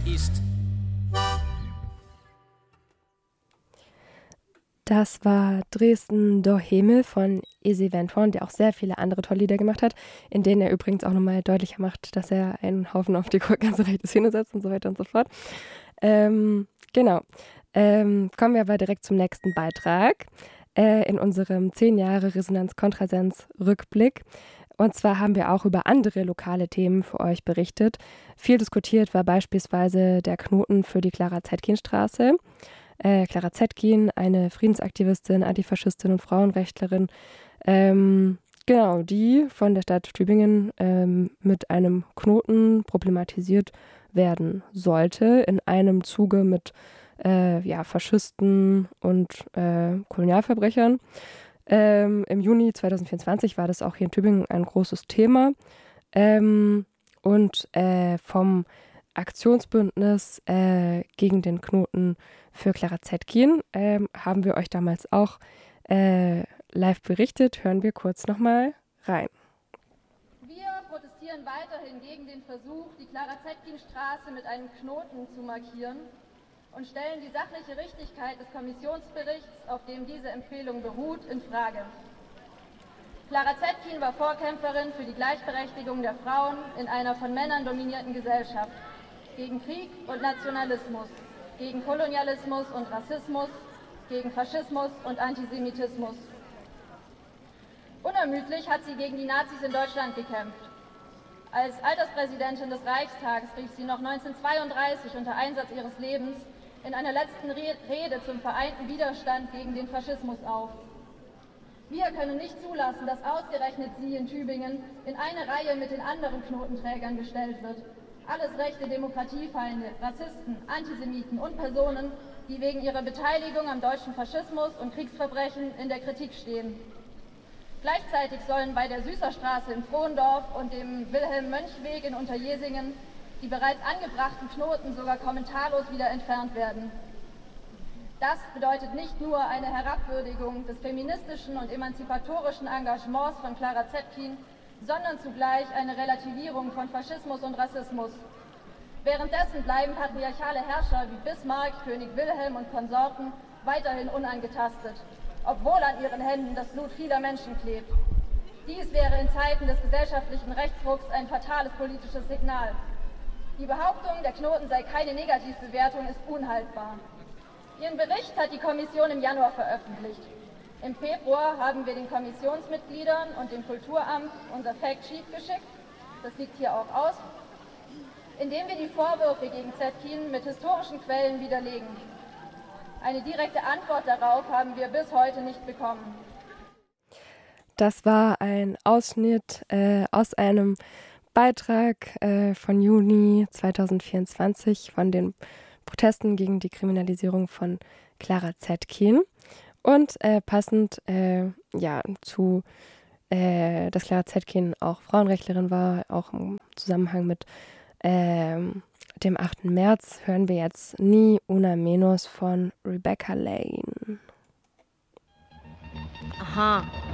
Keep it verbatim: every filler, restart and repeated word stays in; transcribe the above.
ist. Das war Dresden do Himmel von Easy Van Thorn, der auch sehr viele andere tolle Lieder gemacht hat, in denen er übrigens auch nochmal deutlicher macht, dass er einen Haufen auf die ganze rechte Szene setzt und so weiter und so fort. Ähm, genau. Ähm, kommen wir aber direkt zum nächsten Beitrag äh, in unserem zehn Jahre Resonanz-Kontrasens-Rückblick. Und zwar haben wir auch über andere lokale Themen für euch berichtet. Viel diskutiert war beispielsweise der Knoten für die Clara-Zetkin-Straße. Äh, Clara Zetkin, eine Friedensaktivistin, Antifaschistin und Frauenrechtlerin, ähm, genau, die von der Stadt Tübingen ähm, mit einem Knoten problematisiert werden sollte, in einem Zuge mit äh, ja, Faschisten und äh, Kolonialverbrechern. Ähm, Im Juni zwanzig vierundzwanzig war das auch hier in Tübingen ein großes Thema. Ähm, und äh, vom Aktionsbündnis äh, gegen den Knoten für Clara Zetkin ähm, haben wir euch damals auch äh, live berichtet. Hören wir kurz nochmal rein. Wir protestieren weiterhin gegen den Versuch, die Clara-Zetkin-Straße mit einem Knoten zu markieren und stellen die sachliche Richtigkeit des Kommissionsberichts, auf dem diese Empfehlung beruht, in Frage. Clara Zetkin war Vorkämpferin für die Gleichberechtigung der Frauen in einer von Männern dominierten Gesellschaft, gegen Krieg und Nationalismus, gegen Kolonialismus und Rassismus, gegen Faschismus und Antisemitismus. Unermüdlich hat sie gegen die Nazis in Deutschland gekämpft. Als Alterspräsidentin des Reichstags rief sie noch neunzehnhundertzweiunddreißig unter Einsatz ihres Lebens in einer letzten Rede zum vereinten Widerstand gegen den Faschismus auf. Wir können nicht zulassen, dass ausgerechnet sie in Tübingen in eine Reihe mit den anderen Knotenträgern gestellt wird. Alles rechte Demokratiefeinde, Rassisten, Antisemiten und Personen, die wegen ihrer Beteiligung am deutschen Faschismus und Kriegsverbrechen in der Kritik stehen. Gleichzeitig sollen bei der Süßerstraße in Frohndorf und dem Wilhelm-Mönch-Weg in Unterjesingen die bereits angebrachten Knoten sogar kommentarlos wieder entfernt werden. Das bedeutet nicht nur eine Herabwürdigung des feministischen und emanzipatorischen Engagements von Clara Zetkin, sondern zugleich eine Relativierung von Faschismus und Rassismus. Währenddessen bleiben patriarchale Herrscher wie Bismarck, König Wilhelm und Konsorten weiterhin unangetastet, obwohl an ihren Händen das Blut vieler Menschen klebt. Dies wäre in Zeiten des gesellschaftlichen Rechtsrucks ein fatales politisches Signal. Die Behauptung, der Knoten sei keine Negativbewertung, ist unhaltbar. Ihren Bericht hat die Kommission im Januar veröffentlicht. Im Februar haben wir den Kommissionsmitgliedern und dem Kulturamt unser Factsheet geschickt, das liegt hier auch aus, indem wir die Vorwürfe gegen Zetkin mit historischen Quellen widerlegen. Eine direkte Antwort darauf haben wir bis heute nicht bekommen. Das war ein Ausschnitt äh, aus einem Beitrag äh, von Juni zwanzig vierundzwanzig von den Protesten gegen die Kriminalisierung von Clara Zetkin. Und äh, passend äh, ja, zu, äh, dass Clara Zetkin auch Frauenrechtlerin war, auch im Zusammenhang mit äh, dem achten März, hören wir jetzt Ni Una Menos von Rebecca Lane. Aha,